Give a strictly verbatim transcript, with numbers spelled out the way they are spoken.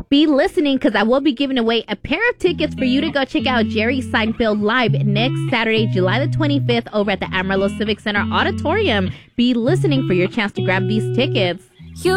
be listening because I will be giving away a pair of tickets for you to go check out Jerry Seinfeld live next Saturday, July the twenty-fifth over at the Amarillo Civic Center Auditorium. Be listening for your chance to grab these tickets.